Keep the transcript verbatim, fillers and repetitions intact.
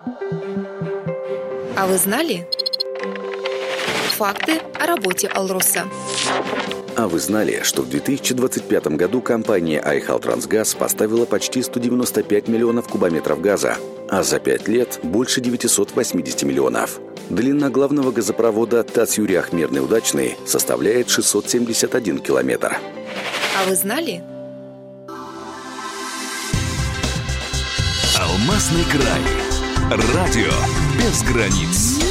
А вы знали? Факты о работе «Алроса». А вы знали, что в две тысячи двадцать пятом году компания Айхалтрансгаз поставила почти сто девяносто пять миллионов кубометров газа, а за пять лет больше девятьсот восемьдесят миллионов. Длина главного газопровода Тас-Юрьях-Мирный-Удачный составляет шестьсот семьдесят один километр. А вы знали? Алмазный край. Радио без границ.